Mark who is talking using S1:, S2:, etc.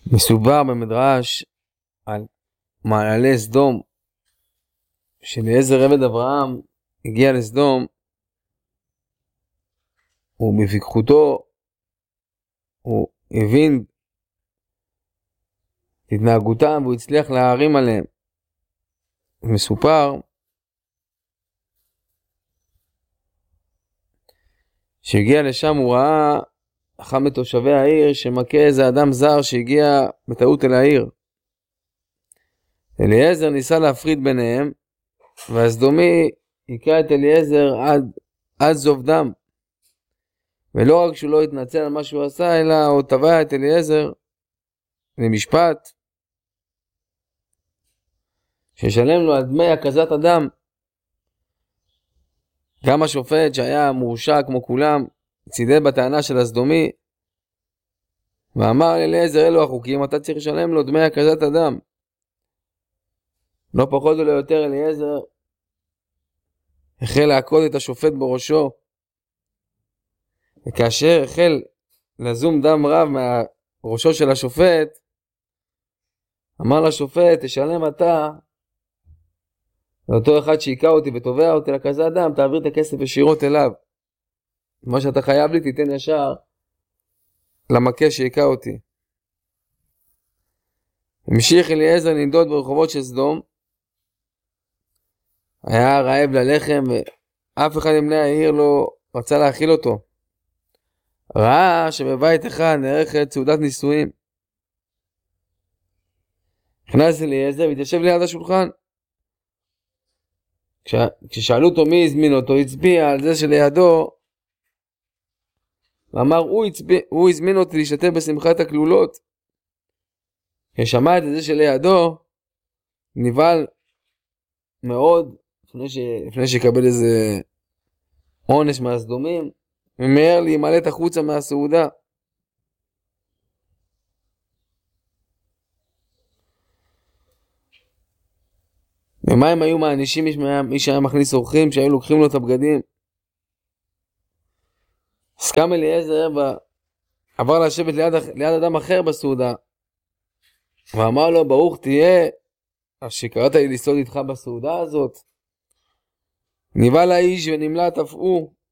S1: מסובר במדרש על מעללי סדום, שאליעזר עבד אברהם הגיע לסדום, ובפיקחותו הוא הבין את התנהגותם והוא הצליח להערים עליהם. מסופר שהגיע לשם, הוא ראה אחד מתושבי העיר שמכה איזה אדם זר שהגיע בטעות אל העיר. אליעזר ניסה להפריד ביניהם, והסדומי היכה את אליעזר עד זוב דם. ולא רק שהוא לא התנצל על מה שהוא עשה, אלא הוא תבע את אליעזר למשפט, ששלם לו על דמי הקזת הדם. גם השופט שהיה מורשע כמו כולם, צידד בטענה של הסדומי, ואמר לאליעזר, אלו החוקים, אתה צריך לשלם לו דמי הקזת הדם. לא פחות ולא יותר, אליעזר החל להכות את השופט בראשו, וכאשר החל לזום דם רב מהראשו של השופט, אמר לשופט, תשלם אתה לאותו אחד שיקע אותי ותובע אותי לקזת דם, תעביר את הכסף ישירות אליו. מה שאתה חייב לי תיתן ישר למכה שיקע אותי. המשיך אליעזר לנדוד ברחובות של סדום, היה רעב ללחם ואף אחד מבני העיר לא רצה להאכיל אותו. ראה שבבית אחד נערכת סעודת נישואים. נכנס אליעזר והתיישב ליד השולחן. כששאלו אותו מי הזמין אותו, הצביע על זה שלידו, ואמר הוא הזמין אותי להשתתף בשמחת הכלולות. כששמע את זה שלידו, נבהל מאוד לפני שיקבל איזה עונש מהסדומים, ומהר להימלט החוצה מהסעודה. ומה הם היו מענישים מי שהיה מכניס אורחים שהיו לוקחים לו את הבגדים? אז קם אליעזר ועבר לשבת ליד אדם אחר בסעודה, ואמר לו, ברוך תהיה שקראת לי לסעוד איתך בסעודה הזאת. נבהל האיש ונמלט אף הוא,